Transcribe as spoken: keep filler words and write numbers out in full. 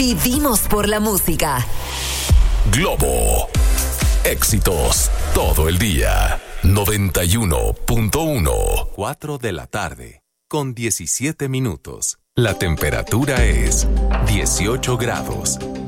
Vivimos por la música. Globo. Éxitos todo el día. noventa y uno punto uno. cuatro de la tarde, con diecisiete minutos. La temperatura es dieciocho grados.